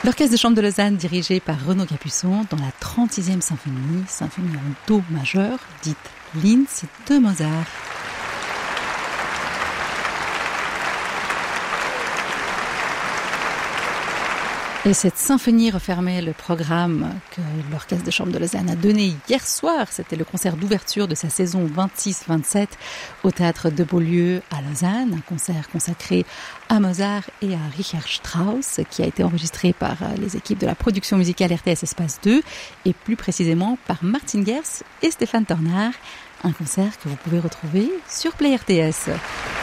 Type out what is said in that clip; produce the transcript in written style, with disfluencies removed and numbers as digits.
L'Orchestre de chambre de Lausanne, dirigé par Renaud Capuçon, dans la 36e symphonie, symphonie en Do majeur, dite Linz de Mozart. Et cette symphonie refermait le programme que l'Orchestre de chambre de Lausanne a donné hier soir. C'était le concert d'ouverture de sa saison 26-27 au Théâtre de Beaulieu à Lausanne. Un concert consacré à Mozart et à Richard Strauss, qui a été enregistré par les équipes de la production musicale RTS Espace 2 et plus précisément par Martin Gers et Stéphane Tornard. Un concert que vous pouvez retrouver sur Play RTS.